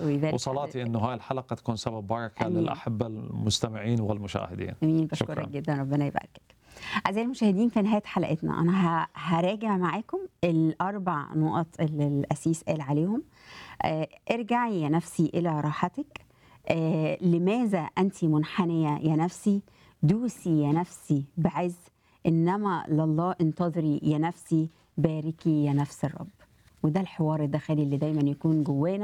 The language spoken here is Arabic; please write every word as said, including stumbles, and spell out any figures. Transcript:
ويبارك وصلاتي حضرتك. انه هاي الحلقه تكون سبب بركه امين للاحبه المستمعين والمشاهدين. امين بشكرك شكرا. جدا، ربنا يباركك. اعزائي المشاهدين، في نهايه حلقتنا انا ه- هراجع معاكم الاربع نقط اللي الاسيس قال عليهم. آه، ارجعي يا نفسي الى راحتك. آه، لماذا انت منحنيه يا نفسي؟ دوسي يا نفسي بعز، انما لله انتظري يا نفسي، باركي يا نفس الرب. وده الحوار الداخلي اللي دايما يكون جوانا.